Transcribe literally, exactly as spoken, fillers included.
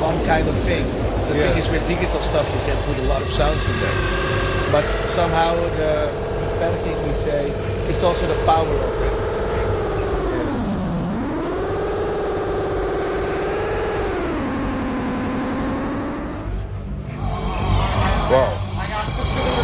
one kind of thing. The Yeah. thing is, with digital stuff, you can put a lot of sounds in there. But somehow the, the bad thing we say, it's also the power of it.